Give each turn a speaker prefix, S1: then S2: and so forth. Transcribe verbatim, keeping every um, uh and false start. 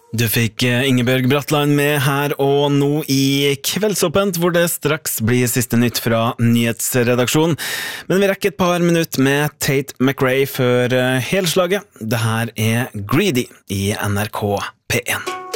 S1: Du fikk Ingebjørg Bratland med her og nå i Kveldsåpent, hvor det straks blir siste nytt fra nyhetsredaksjonen. Men vi rekker et par minutter med Tate McRae før helslaget. Det her er Greedy i N R K P en.